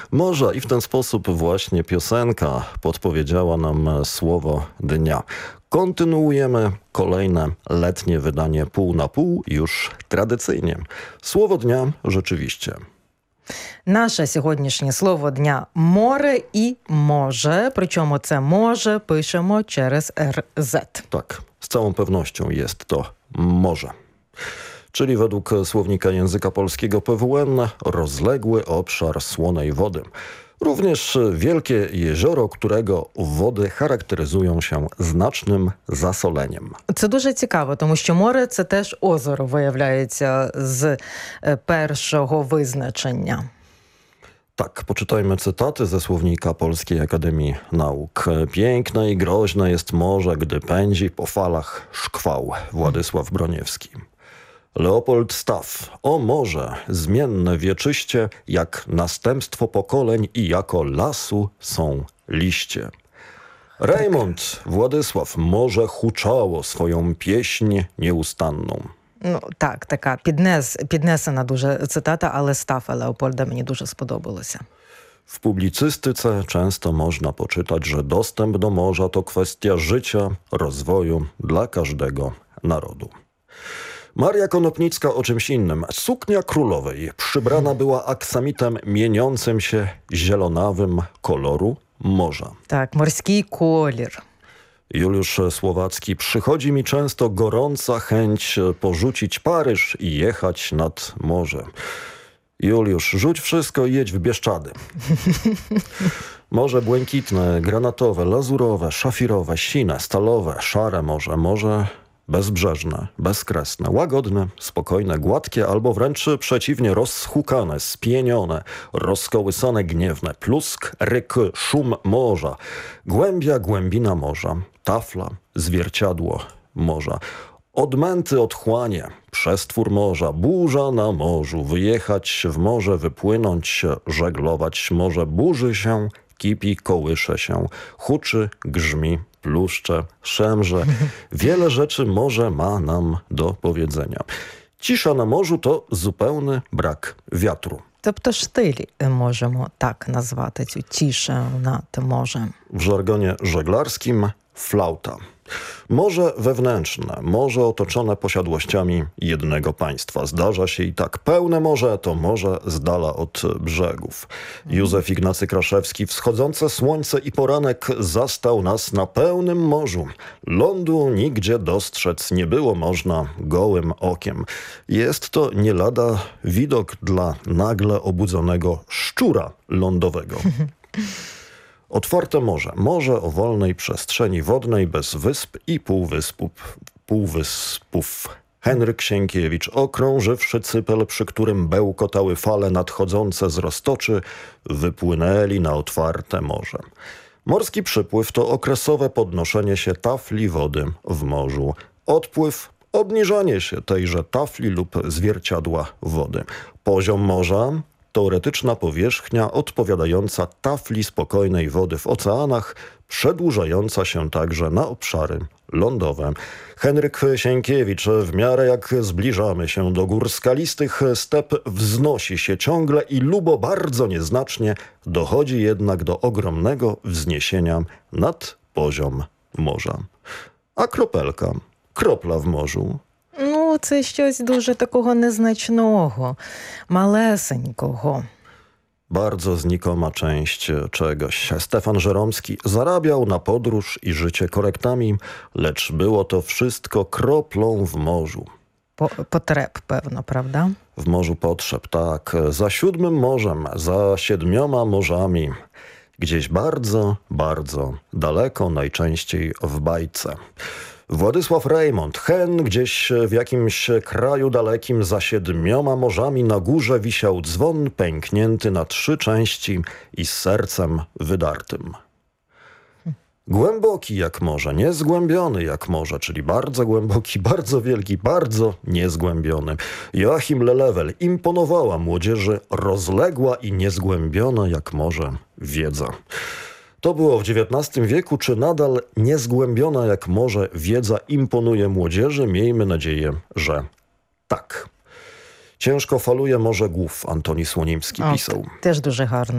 Morza i w ten sposób właśnie piosenka podpowiedziała nam słowo dnia. Kontynuujemy kolejne letnie wydanie pół na pół, już tradycyjnie. Słowo dnia rzeczywiście. Наше сьогоднішнє слово дня – море і може. Причому це може пишемо через РЗ. Tak, z całą pewnością jest to morze. Czyli według słownika języka polskiego PWN rozległy obszar słonej wody. Również wielkie jezioro, którego wody charakteryzują się znacznym zasoleniem. Це дуже цікаво, тому що море – це теж озеро, виявляється, з першого визначення. Tak, poczytajmy cytaty ze słownika Polskiej Akademii Nauk. Piękne i groźne jest morze, gdy pędzi po falach szkwał. Władysław Broniewski. Leopold Staff. O morze, zmienne wieczyście, jak następstwo pokoleń i jako lasu są liście. Raymond Władysław. Morze huczało swoją pieśń nieustanną. Ну, так, така піднесена дуже цитата, але Стафа Леопольда мені дуже сподобалося. W publicystyce często można poczytać, że dostęp do morza to kwestia życia, rozwoju dla każdego narodu. Maria Konopnicka o czymś innym. Suknia królowej przybrana była aksamitem mieniącym się zielonawym koloru morza. Так, морський колір. Juliusz Słowacki. Przychodzi mi często gorąca chęć porzucić Paryż i jechać nad morze. Juliusz, rzuć wszystko i jedź w Bieszczady. Morze błękitne, granatowe, lazurowe, szafirowe, sine, stalowe, szare morze, morze bezbrzeżne, bezkresne, łagodne, spokojne, gładkie albo wręcz przeciwnie rozhukane, spienione, rozkołysane, gniewne, plusk, ryk, szum morza, głębia, głębina morza, tafla, zwierciadło morza, odmęty, otchłanie, przestwór morza, burza na morzu, wyjechać w morze, wypłynąć, żeglować morze, burzy się, kipi, kołysze się, huczy, grzmi, pluszcze, szemrze. Wiele rzeczy morze ma nam do powiedzenia. Cisza na morzu to zupełny brak wiatru. Тобто штиль можемо так назвати цю тішу над морем. W żargonie żeglarskim flauta. Morze wewnętrzne, morze otoczone posiadłościami jednego państwa. Zdarza się i tak. Pełne morze to morze z dala od brzegów. Józef Ignacy Kraszewski. Wschodzące słońce i poranek zastał nas na pełnym morzu. Lądu nigdzie dostrzec nie było można gołym okiem. Jest to nie lada widok dla nagle obudzonego szczura lądowego. Otwarte morze. Morze o wolnej przestrzeni wodnej bez wysp i półwyspów. Henryk Sienkiewicz. Okrążywszy cypel, przy którym bełkotały fale nadchodzące z roztoczy, wypłynęli na otwarte morze. Morski przypływ to okresowe podnoszenie się tafli wody w morzu. Odpływ – obniżanie się tejże tafli lub zwierciadła wody. Poziom morza – teoretyczna powierzchnia odpowiadająca tafli spokojnej wody w oceanach, przedłużająca się także na obszary lądowe. Henryk Sienkiewicz. W miarę jak zbliżamy się do gór skalistych, step wznosi się ciągle i lubo bardzo nieznacznie dochodzi jednak do ogromnego wzniesienia nad poziom morza. A kropelka, kropla w morzu. Ну, це щось дуже такого незначного, малесенького. Bardzo znikoma część czegoś. Stefan Żeromski. Zarabiał na podróż i życie korektami, lecz było to wszystko kroplą w morzu. Потреб, певно, правда? W morzu potrzeb, tak. Za 7 morzem, za 7 morzami. Gdzieś bardzo, bardzo daleko, najczęściej w bajce. Władysław Raymond. Hen gdzieś w jakimś kraju dalekim za 7 morzami na górze wisiał dzwon pęknięty na 3 części i z sercem wydartym. Głęboki jak morze, niezgłębiony jak morze, czyli bardzo głęboki, bardzo wielki, bardzo niezgłębiony. Joachim Lelewel. Imponowała młodzieży rozległa i niezgłębiona jak morze wiedza. To było w XIX wieku. Czy nadal niezgłębiona jak morze wiedza imponuje młodzieży? Miejmy nadzieję, że tak. Ciężko faluje morze głów, Antoni Słonimski pisał. Теж дуже гарно.